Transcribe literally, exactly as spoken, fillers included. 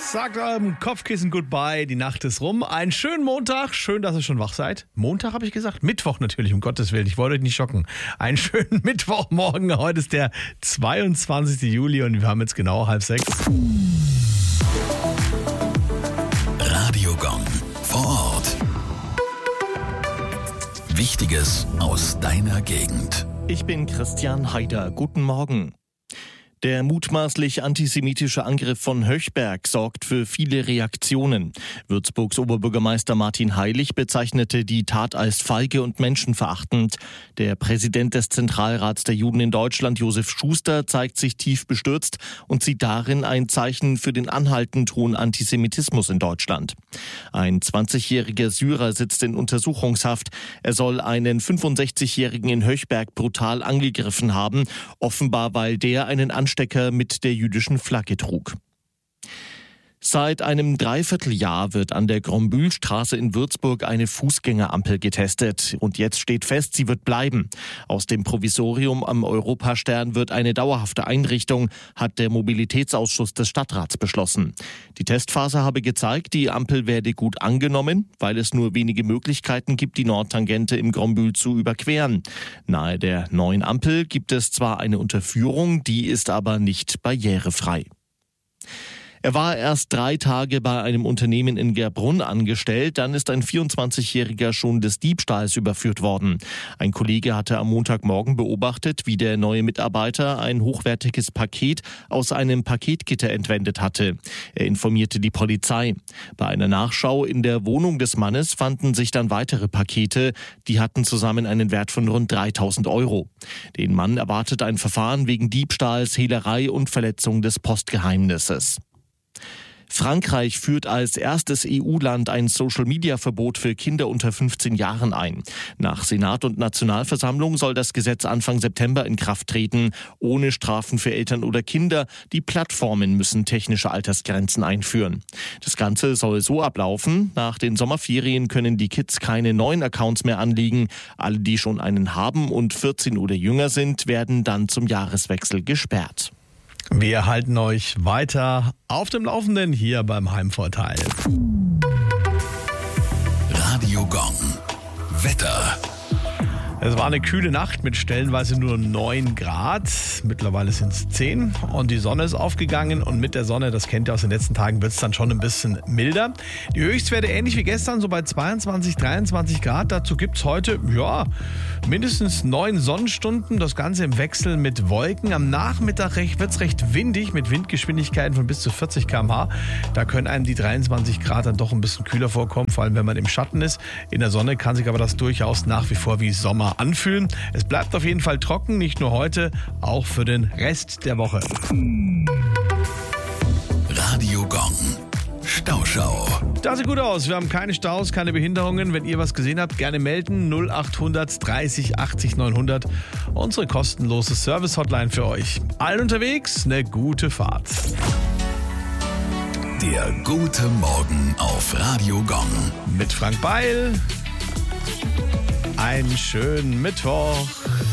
Sagt eurem Kopfkissen Goodbye, die Nacht ist rum. Einen schönen Montag, schön, dass ihr schon wach seid. Montag habe ich gesagt, Mittwoch natürlich, um Gottes Willen, ich wollte euch nicht schocken. Einen schönen Mittwochmorgen, heute ist der zweiundzwanzigste Juli und wir haben jetzt genau halb sechs. Radiogong vor Ort. Wichtiges aus deiner Gegend. Ich bin Christian Haider. Guten Morgen. Der mutmaßlich antisemitische Angriff von Höchberg sorgt für viele Reaktionen. Würzburgs Oberbürgermeister Martin Heilig bezeichnete die Tat als feige und menschenverachtend. Der Präsident des Zentralrats der Juden in Deutschland, Josef Schuster, zeigt sich tief bestürzt und sieht darin ein Zeichen für den anhaltend hohen Antisemitismus in Deutschland. Ein zwanzigjähriger Syrer sitzt in Untersuchungshaft. Er soll einen fünfundsechzigjährigen in Höchberg brutal angegriffen haben, offenbar weil der einen Anstecker mit der jüdischen Flagge trug. Seit einem Dreivierteljahr wird an der Grombühlstraße in Würzburg eine Fußgängerampel getestet. Und jetzt steht fest, sie wird bleiben. Aus dem Provisorium am Europastern wird eine dauerhafte Einrichtung, hat der Mobilitätsausschuss des Stadtrats beschlossen. Die Testphase habe gezeigt, die Ampel werde gut angenommen, weil es nur wenige Möglichkeiten gibt, die Nordtangente im Grombühl zu überqueren. Nahe der neuen Ampel gibt es zwar eine Unterführung, die ist aber nicht barrierefrei. Er war erst drei Tage bei einem Unternehmen in Gerbrunn angestellt, dann ist ein vierundzwanzigjähriger schon des Diebstahls überführt worden. Ein Kollege hatte am Montagmorgen beobachtet, wie der neue Mitarbeiter ein hochwertiges Paket aus einem Paketgitter entwendet hatte. Er informierte die Polizei. Bei einer Nachschau in der Wohnung des Mannes fanden sich dann weitere Pakete, die hatten zusammen einen Wert von rund dreitausend Euro. Den Mann erwartet ein Verfahren wegen Diebstahls, Hehlerei und Verletzung des Postgeheimnisses. Frankreich führt als erstes E U-Land ein Social-Media-Verbot für Kinder unter fünfzehn Jahren ein. Nach Senat und Nationalversammlung soll das Gesetz Anfang September in Kraft treten, ohne Strafen für Eltern oder Kinder. Die Plattformen müssen technische Altersgrenzen einführen. Das Ganze soll so ablaufen: Nach den Sommerferien können die Kids keine neuen Accounts mehr anlegen. Alle, die schon einen haben und vierzehn oder jünger sind, werden dann zum Jahreswechsel gesperrt. Wir halten euch weiter auf dem Laufenden hier beim Heimvorteil. Radiogong. Wetter. Es war eine kühle Nacht mit stellenweise nur neun Grad. Mittlerweile sind es zehn und die Sonne ist aufgegangen. Und mit der Sonne, das kennt ihr aus den letzten Tagen, wird es dann schon ein bisschen milder. Die Höchstwerte ähnlich wie gestern, so bei zweiundzwanzig, dreiundzwanzig Grad. Dazu gibt es heute, ja, mindestens neun Sonnenstunden. Das Ganze im Wechsel mit Wolken. Am Nachmittag wird es recht windig mit Windgeschwindigkeiten von bis zu vierzig Kilometer pro Stunde. Da können einem die dreiundzwanzig Grad dann doch ein bisschen kühler vorkommen, vor allem wenn man im Schatten ist. In der Sonne kann sich aber das durchaus nach wie vor wie Sommer anfühlen. Es bleibt auf jeden Fall trocken, nicht nur heute, auch für den Rest der Woche. Radiogong. Stauschau. Das sieht gut aus. Wir haben keine Staus, keine Behinderungen. Wenn ihr was gesehen habt, gerne melden. null achthundert dreißig achtzig neunhundert. Unsere kostenlose Service-Hotline für euch. Allen unterwegs, eine gute Fahrt. Der gute Morgen auf Radiogong. Mit Frank Beil. Einen schönen Mittwoch.